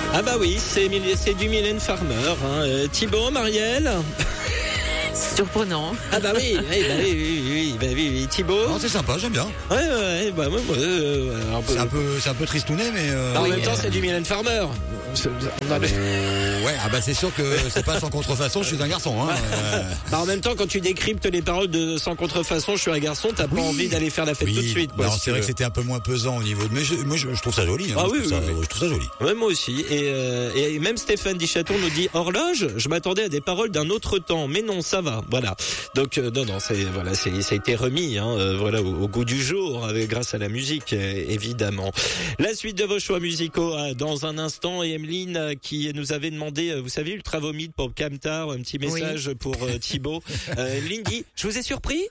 Ah bah oui, c'est du Mylène Farmer. Hein. Thibaut, Marielle. Surprenant. Ah bah oui, oui. Thibaut. Non, c'est sympa, j'aime bien. Ouais, bah moi, C'est un peu tristounet, mais. En même temps, c'est du Mylène Farmer. Ouais, c'est sûr que c'est pas sans contrefaçon, je suis un garçon. Hein. En même temps, quand tu décryptes les paroles de Sans contrefaçon, je suis un garçon, t'as pas envie d'aller faire la fête tout de suite. Quoi, c'est vrai que c'était un peu moins pesant au niveau de. Mais moi, je trouve ça joli. Hein. Ah je trouve ça joli. Ouais, moi aussi. Et même Stéphane Dichaton nous dit horloge. Je m'attendais à des paroles d'un autre temps, mais non, ça va. Voilà. Donc non, ça a été remis. Au goût du jour, grâce à la musique, évidemment. La suite de vos choix musicaux dans un instant. Et Emeline qui nous avait demandé, vous savez, Ultra Vomite pour Camtar, un petit message pour Thibaut. Emeline dit, je vous ai surpris.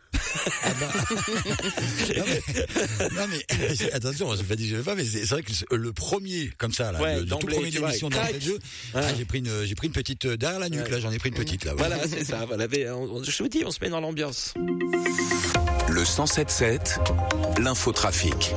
Non mais attention, je ne pas, mais c'est vrai que le premier comme ça là, le tout premier émission d'entrée de jeu, j'ai pris une petite derrière la nuque là, j'en ai pris une petite là. Voilà, c'est ça. Voilà, je vous dis, on se met dans l'ambiance. Le 107.7, l'infotrafic.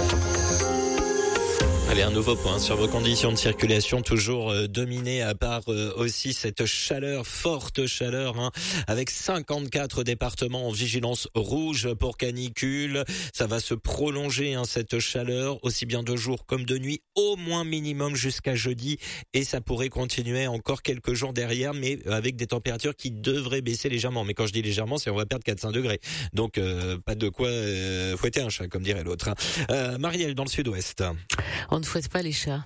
Allez, un nouveau point sur vos conditions de circulation, toujours dominées à part aussi cette forte chaleur, avec 54 départements en vigilance rouge pour canicule. Ça va se prolonger, cette chaleur, aussi bien de jour comme de nuit, au moins minimum jusqu'à jeudi, et ça pourrait continuer encore quelques jours derrière, mais avec des températures qui devraient baisser légèrement. Mais quand je dis légèrement, c'est on va perdre 4-5 degrés. Donc pas de quoi fouetter un chat, comme dirait l'autre. Marielle, dans le sud-ouest. On ne fouette pas les chats.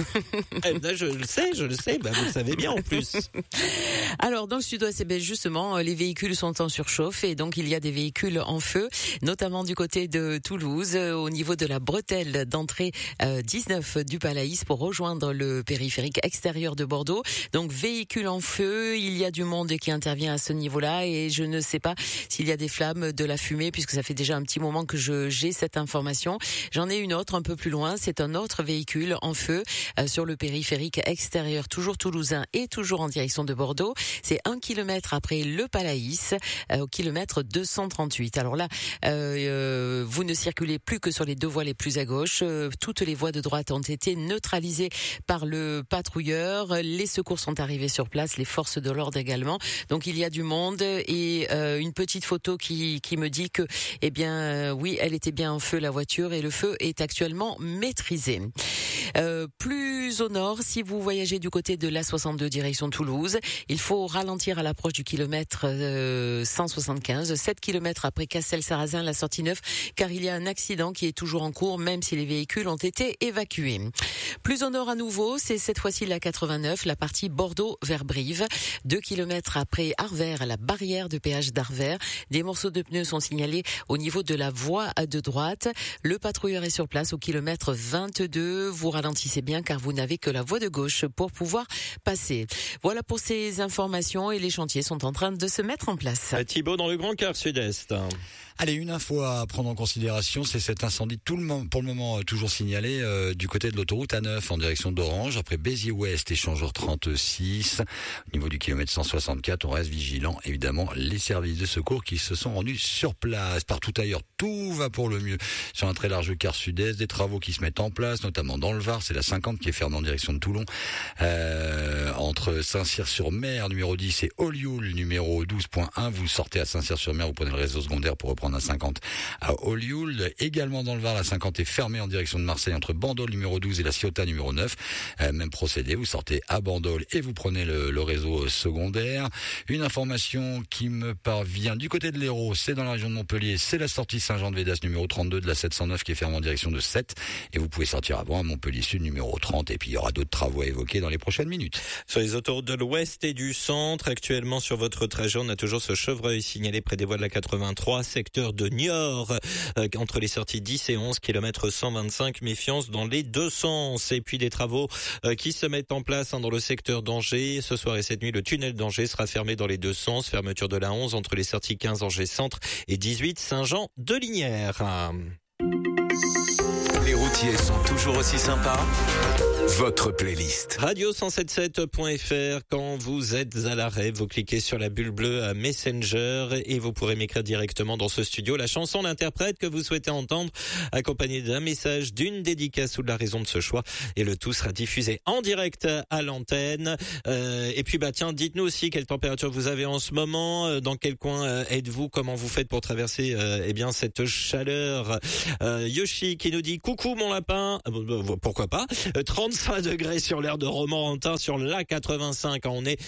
Je le sais, vous le savez bien en plus. Alors, dans le sud-ouest, justement, les véhicules sont en surchauffe et donc il y a des véhicules en feu, notamment du côté de Toulouse, au niveau de la bretelle d'entrée 19 du Palaïs pour rejoindre le périphérique extérieur de Bordeaux. Donc, véhicules en feu, il y a du monde qui intervient à ce niveau-là et je ne sais pas s'il y a des flammes, de la fumée, puisque ça fait déjà un petit moment que j'ai cette information. J'en ai une autre un peu plus loin, c'est un autre véhicule en feu sur le périphérique extérieur, toujours toulousain et toujours en direction de Bordeaux. C'est 1 kilomètre après le Palaïs, au kilomètre 238. Alors là, vous ne circulez plus que sur les deux voies les plus à gauche. Toutes les voies de droite ont été neutralisées par le patrouilleur. Les secours sont arrivés sur place, les forces de l'ordre également. Donc il y a du monde et une petite photo qui me dit que, oui, elle était bien en feu, la voiture, et le feu est actuellement maîtrisé. Plus au nord, si vous voyagez du côté de l'A62 direction Toulouse, il faut ralentir à l'approche du kilomètre 175, 7 kilomètres après Cassel-Sarrazin, la sortie 9, car il y a un accident qui est toujours en cours, même si les véhicules ont été évacués. Plus au nord à nouveau, c'est cette fois-ci la 89, la partie Bordeaux vers Brive, 2 kilomètres après Arvers, la barrière de péage d'Arvers. Des morceaux de pneus sont signalés au niveau de la voie de droite. Le patrouilleur est sur place au kilomètre 22. Vous ralentissez bien car vous n'avez que la voie de gauche pour pouvoir passer. Voilà pour ces informations et les chantiers sont en train de se mettre en place. Thibaut, dans le Grand Quart Sud-Est. Allez, une info à prendre en considération, c'est cet incendie pour le moment toujours signalé du côté de l'autoroute A9 en direction d'Orange, après Béziers-Ouest, échangeur 36. Au niveau du kilomètre 164, on reste vigilant. Évidemment, les services de secours qui se sont rendus sur place. Partout ailleurs, tout va pour le mieux. Sur un très large quart sud-est, des travaux qui se mettent en place, notamment dans le Var. C'est la 50 qui est fermée en direction de Toulon. Entre Saint-Cyr-sur-Mer, numéro 10, et Olioul, numéro 12.1. Vous sortez à Saint-Cyr-sur-Mer, vous prenez le réseau secondaire pour reprendre à 50 à Olioul. Également dans le Var, la 50 est fermée en direction de Marseille entre Bandol numéro 12 et la Ciotat numéro 9. Même procédé, vous sortez à Bandol et vous prenez le réseau secondaire. Une information qui me parvient du côté de l'Hérault, c'est dans la région de Montpellier, c'est la sortie Saint-Jean-de-Védas numéro 32 de la 709 qui est fermée en direction de 7 et vous pouvez sortir avant à Montpellier Sud numéro 30 et puis il y aura d'autres travaux à évoquer dans les prochaines minutes. Sur les autoroutes de l'Ouest et du Centre, actuellement sur votre trajet, on a toujours ce chevreuil signalé près des voies de la 83, secteur de Niort, entre les sorties 10 et 11, kilomètre 125, méfiance dans les deux sens. Et puis des travaux qui se mettent en place dans le secteur d'Angers. Ce soir et cette nuit, le tunnel d'Angers sera fermé dans les deux sens. Fermeture de la 11 entre les sorties 15 Angers Centre et 18 Saint-Jean de Linières. Les routiers métiers sont toujours aussi sympas. Votre playlist. Radio177.fr. Quand vous êtes à l'arrêt, vous cliquez sur la bulle bleue à Messenger et vous pourrez m'écrire directement dans ce studio la chanson, l'interprète que vous souhaitez entendre, accompagné d'un message, d'une dédicace ou de la raison de ce choix. Et le tout sera diffusé en direct à l'antenne. Et puis tiens, dites-nous aussi quelle température vous avez en ce moment, dans quel coin êtes-vous, comment vous faites pour traverser cette chaleur. Yoshi qui nous dit coucou mon lapin, pourquoi pas. 35 degrés sur l'aire de Romorantin, sur l'A85. On est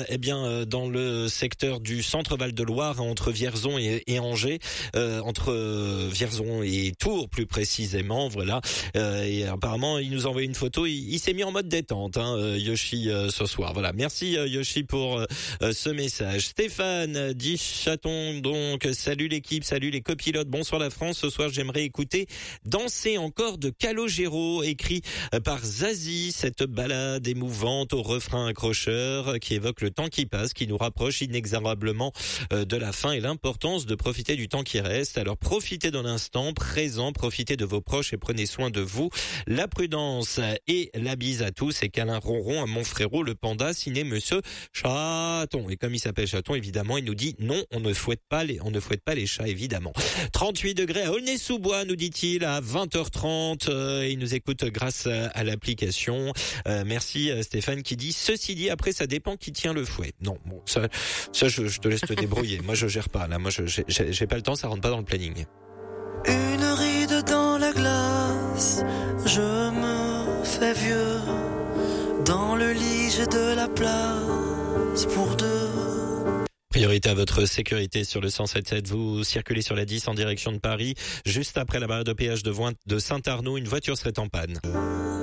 dans le secteur du centre Val-de-Loire, entre Vierzon et Angers, entre Vierzon et Tours plus précisément. Voilà. Et apparemment il nous a envoyé une photo. Il s'est mis en mode détente, Yoshi, ce soir. Voilà. Merci Yoshi pour ce message. Stéphane dit chaton donc. Salut l'équipe, salut les copilotes. Bonsoir la France. Ce soir j'aimerais écouter Danser encore de Calogero, écrit par Zazie, cette balade émouvante au refrain accrocheur qui évoque le temps qui passe, qui nous rapproche inexorablement de la fin et l'importance de profiter du temps qui reste. Alors profitez de l'instant présent, profitez de vos proches et prenez soin de vous. La prudence et la bise à tous, et câlin ronron à mon frérot le panda, signé Monsieur Chaton. Et comme il s'appelle Chaton, évidemment, il nous dit non, on ne fouette pas les chats, évidemment. 38 degrés à Aulnay-sous-Bois, nous dit-il, à 20h30. Il nous écoute grâce à l'application. Merci Stéphane qui dit ceci dit, après ça dépend qui tient le fouet. Non, bon, ça je te laisse te débrouiller. Moi je gère pas là, moi j'ai pas le temps, ça rentre pas dans le planning. Une ride dans la glace, je me fais vieux. Dans le lit j'ai de la place pour deux. Priorité à votre sécurité sur le 177. Vous circulez sur la 10 en direction de Paris. Juste après la barrière de péage de Saint-Arnaud, une voiture serait en panne.